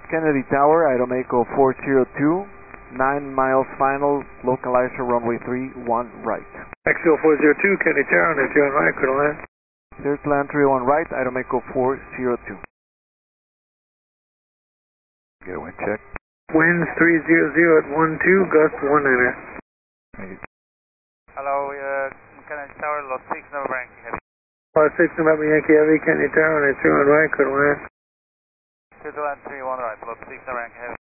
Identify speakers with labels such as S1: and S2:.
S1: Kennedy Tower, Idaho Mako 402, 9 miles final, localizer runway 31 right.
S2: XL 402, Kennedy Tower, on the 31 right, clear to land.
S1: Clear to land 31 right, Idaho Mako 402.
S3: Get a wind check.
S2: Winds 300 at 12, gust 19er.
S4: Hello, Kennedy Tower, Lot 6 November Yankee Heavy.
S2: Lot 6 November Yankee Heavy, Kennedy Tower, on the 31 right, clear to land.
S4: Clear to land 31 right, Lot 6 November Yankee Heavy.